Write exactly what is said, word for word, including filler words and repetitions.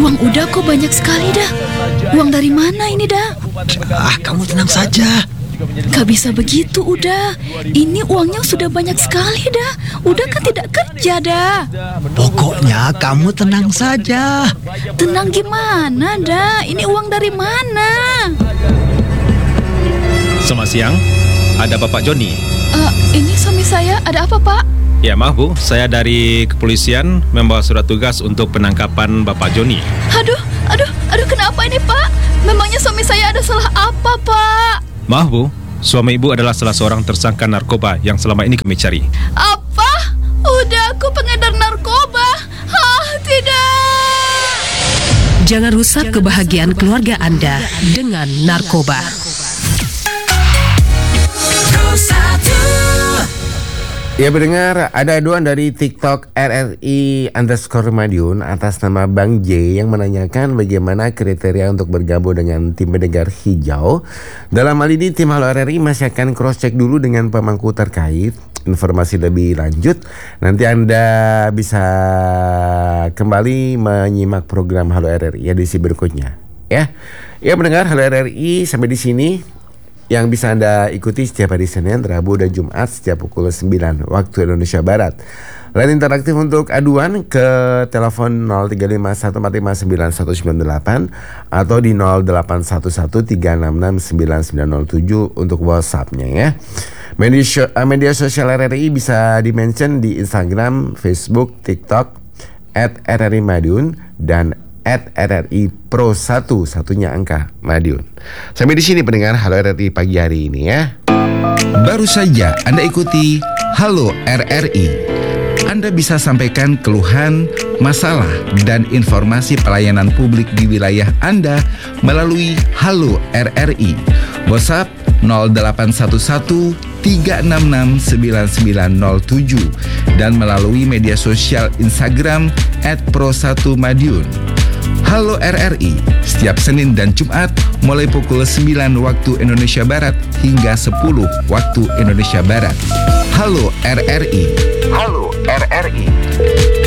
Uang udah kok banyak sekali dah. Uang dari mana ini dah? Ah, kamu tenang saja. Gak bisa begitu udah. Ini uangnya sudah banyak sekali dah. Udah kan tidak kerja dah. Pokoknya kamu tenang saja. Tenang gimana dah? Ini uang dari mana? Selamat siang, ada Bapak Joni. Uh, ini suami saya, ada apa Pak? Ya maaf Bu, saya dari kepolisian membawa surat tugas untuk penangkapan Bapak Joni. Aduh, aduh, aduh kenapa ini Pak? Memangnya suami saya ada salah apa Pak? Maaf Bu, suami Ibu adalah salah seorang tersangka narkoba yang selama ini kami cari. Apa? Udah aku pengedar narkoba? Ah, tidak! Jangan rusak kebahagiaan keluarga Anda dengan narkoba. Ya pendengar, ada aduan dari TikTok R R I underscore Madiun atas nama Bang J yang menanyakan bagaimana kriteria untuk bergabung dengan tim pendengar hijau. Dalam hal ini tim Halo R R I masih akan cross check dulu dengan pemangku terkait. Informasi lebih lanjut nanti Anda bisa kembali menyimak program Halo R R I edisi berikutnya. Ya, ya pendengar Halo R R I sampai di sini. Yang bisa Anda ikuti setiap hari Senin, Rabu, dan Jumat setiap pukul sembilan waktu Indonesia Barat. Line interaktif untuk aduan ke telepon nol tiga lima satu empat lima sembilan satu sembilan delapan atau di nol delapan satu satu tiga enam enam sembilan sembilan nol tujuh untuk WhatsApp-nya ya. Media, media sosial R R I bisa di-mention di Instagram, Facebook, TikTok at R R I Madiun dan at R R I Pro satu, satunya angka Madiun. Sampai di sini pendengar Halo R R I pagi hari ini ya. Baru saja Anda ikuti Halo R R I. Anda bisa sampaikan keluhan, masalah, dan informasi pelayanan publik di wilayah Anda melalui Halo R R I. WhatsApp nol delapan satu satu tiga enam enam sembilan sembilan nol tujuh dan melalui media sosial Instagram at pro satu madiun. Halo R R I, setiap Senin dan Jumat mulai pukul sembilan waktu Indonesia Barat hingga sepuluh waktu Indonesia Barat. Halo R R I. Halo R R I.